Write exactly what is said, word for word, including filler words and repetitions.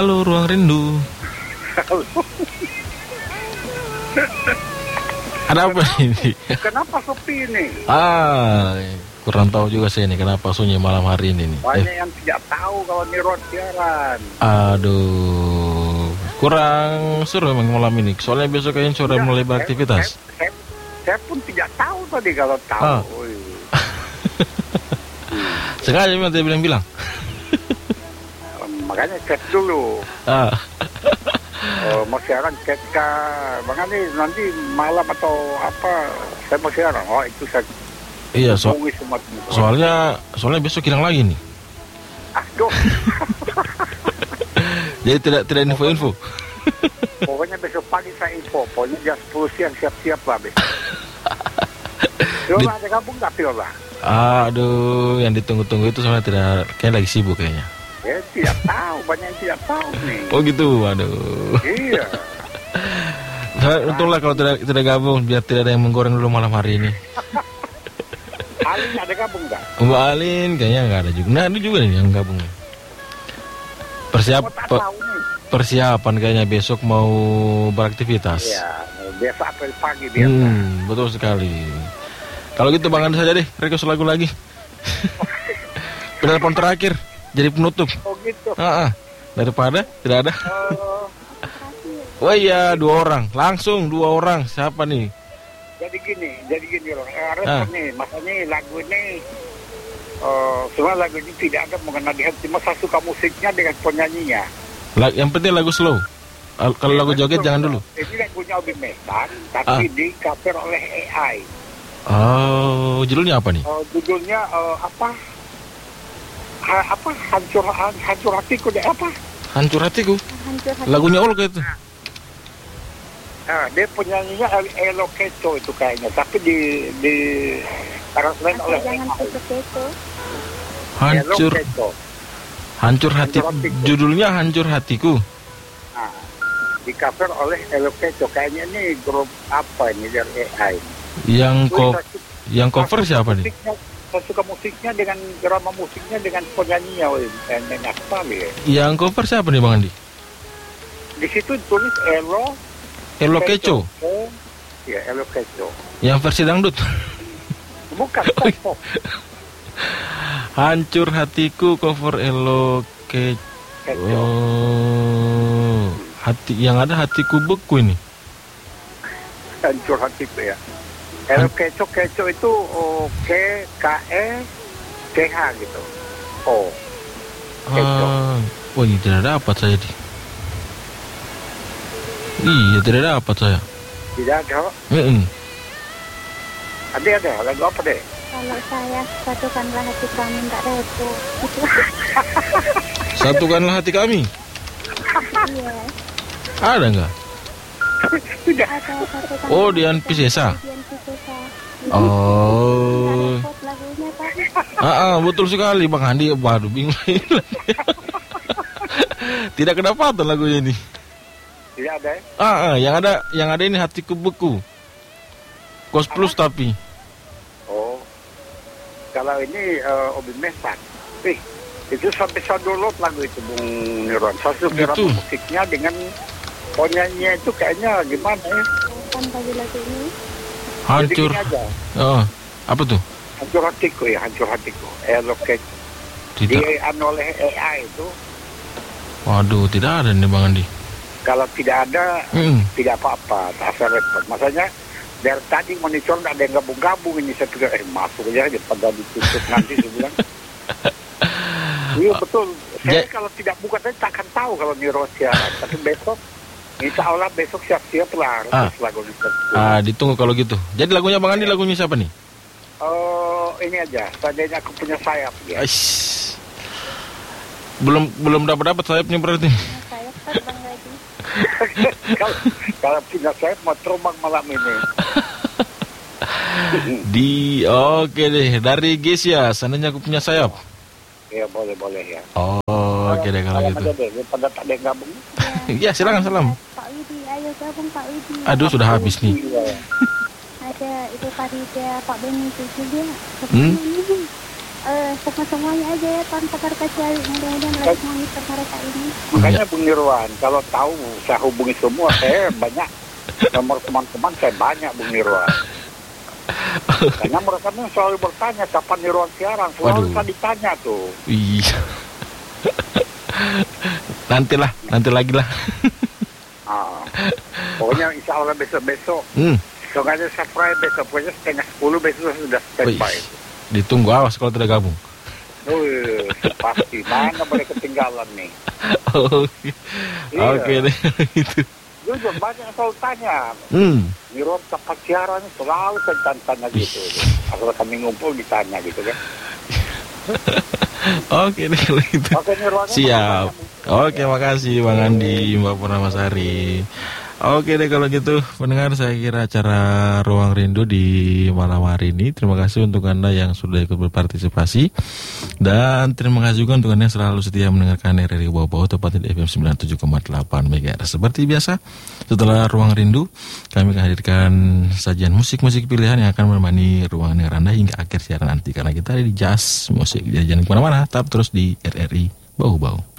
Halo Ruang Rindu. Ada apa ini? Kenapa sepi ini? Ah, kurang tahu juga sih ini kenapa sunyi malam hari ini nih. Banyak Eh. yang tidak tahu kalau Nirwan siaran. Aduh, kurang seru memang malam ini. Soalnya besok kayaknya sore mulai beraktivitas. Saya, saya, saya pun tidak tahu tadi kalau tahu. Ah. Sengaja memang dia bilang-bilang. Makanya cek dulu. Ah. Oh, mau siaran cek kah? Bang Andi nanti malam atau apa? Saya mau siaran. Oh itu saya. Iya, so semua soalnya soalnya besok hilang lagi nih. Aduh. Jadi tidak tidak info-info. Pokoknya besok pagi saya info. Pokoknya jam sepuluh siang siap-siap lah besok. Viola ada gabung nggak Viola? Aduh, yang ditunggu-tunggu itu sebenarnya tidak, kayaknya lagi sibuk kayaknya. Ya tidak tahu, banyak yang tidak tahu nih. Oh gitu, waduh. Iya. Nah, untunglah kalau tidak tidak gabung, biar tidak ada yang menggoreng dulu malam hari ini. Alin ada gabung nggak? Mbak Alin kayaknya nggak ada juga. Nah, ada juga nih yang gabung. Persiap pe, persiapan kayaknya besok mau beraktivitas. Iya, biasa apel pagi biasa. Hmm, betul sekali. Kalau gitu Bang Andi saja deh, request lagu lagi. Penelpon terakhir. Jadi penutup. Oh gitu. Ah, ah. Daripada tidak ada. Uh, Oh iya, dua orang. Langsung dua orang. Siapa nih? jadi gini, jadi gini loh. Eh, Ah. nih, makanya lagu ini uh, semua lagu ini tidak ada mengenai di hati. Cuma saya suka musiknya dengan penyanyinya. La- yang penting lagu slow. Al- kalau lagu joget jangan dulu. Ini lagunya Obi Mesan, tapi Ah. di cover oleh A I. Oh, judulnya apa nih? Uh, judulnya uh, apa? Ha, apa? Hancur, hancur hatiku deh apa? Hancur hatiku. Hancur hati. Lagunya Olga itu. Nah, dia penyanyinya Elo Keto itu kayaknya, tapi di di aransemen oleh Jangan A I. kepo-kepo. Hancur, Elo Keto. hancur hati. Hancur hatiku. Judulnya Hancur Hatiku. Nah, di cover oleh Elo Keto. Kayaknya ini grup apa ini dari A I. Yang Terus ko saya suka- yang cover saya suka siapa nih? musiknya, saya suka musiknya dengan drama musiknya dengan penyanyinya, wih, enak sekali ya. Yang cover siapa nih Bang Andi? Di situ tulis Elo Elo Keco. Oh, ya Elo Keco. Yang versi dangdut. Bukan Oh, pop. Hancur Hatiku cover Elo Keco. Keco. Oh, hati yang ada hatiku beku ini. Hancur hatiku ya. Elo Keco, Keco itu oh, K K E C H gitu. Oh, Keco. Ah, wah ini tidak dapat saya di. Iya tidak dapat saya. Tidak ada. Mm-mm. Ada ada lagu apa deh? Kalau saya satukanlah hati kami tak repo. Gitu. Satukanlah hati kami. Iya. Ada nggak? Tidak. Ada satukan. Oh, Dian Piscesa. Dian Piscesa. Oh. Repot lagunya Pak. Ah, ah, betul sekali Bang Andi. Waduh bingung. Tidak kedapatan lagunya ini. Tidak ada ya? Ah, ah, yang ada yang ada ini hatiku beku. Kos plus tapi. Oh. Kalau ini uh, Obi Mesan. Eh, itu sampai saya download lagu itu Bung Nirwan. Saya suka Gitu. musiknya dengan penyanyinya itu kayaknya gimana ya? Kan bagi lagu ini. Hancur. Jadi gini aja. Oh, apa tuh? Hancur hatiku ya, hancur hatiku. Elo Keco. Tidak. Di anu oleh A I itu. Waduh, tidak ada nih Bang Andi. Kalau tidak ada, Hmm. tidak apa-apa, tak usah repot. Maksudnya dari tadi monitor nggak ada yang gabung-gabung ini, saya pikir eh masuk aja daripada ditutup nanti saya bilang. Iya betul. Saya Ja- kalau tidak buka saya tak akan tahu kalau Nirwan siaran. Tapi besok, insya Allah besok siap-siap lah Ah. harus lagu itu. Ah, ditunggu kalau gitu. Jadi lagunya Bang Andi lagunya siapa nih? Oh ini aja, seandainya aku punya sayap ya. Aish. Belum belum dapat dapat sayapnya berarti. Saya terbang lagi. kalau kalau punya sayap mau terbang malam ini. Di oke deh dari Gesia, seandainya aku punya sayap. Ya boleh boleh ya. Oh, oke deh kalau gitu. Ada deh, daripada tak ada yang gabung. Ya silakan salam. Pak Widi, ayo gabung Pak Widi. Aduh sudah habis nih. Iya. Ada itu Farida, Pak Beni itu juga. Hmm? eh, semua-semuanya aja ya tanpa terkecuali. Mudah-mudahan live monitor mereka ini. Makanya Bung Nirwan, kalau tahu saya hubungi semua, saya banyak nomor teman-teman saya banyak Bung Nirwan. Karena mereka tuh selalu bertanya kapan Nirwan siaran, selalu saya ditanya tuh. Iya. Nantilah, nanti lagi lah. Ah, pokoknya insya Allah besok-besok. Hmm. Soalnya saya fry besok, pokoknya setengah sepuluh besok sudah standby. Ditunggu, awas kalau tidak gabung. Oh, pasti mana boleh ketinggalan nih. Oh, iya. Oke deh itu. Jujur banyak yang selalu tanya. Hmm. Nirwan kapan siaran, selalu saya tanya gitu. Kalau kami ngumpul ditanya gitu kan. Oke deh kalau gitu. Oke, Nirwan, siap. Oke, makasih Bang Andi, Mbak Purnamasari. Oke deh kalau gitu, pendengar, saya kira acara Ruang Rindu di malam hari ini. Terima kasih untuk Anda yang sudah ikut berpartisipasi. Dan terima kasih juga untuk Anda yang selalu setia mendengarkan R R I Bau-Bau, tepatnya di F M sembilan puluh tujuh koma delapan megahertz. Seperti biasa, setelah Ruang Rindu, kami akan hadirkan sajian musik-musik pilihan yang akan menemani ruang dengar Anda hingga akhir siaran nanti. Karena kita ada di Jazz Musik. Jadi jangan kemana-mana, tetap terus di R R I Bau-Bau.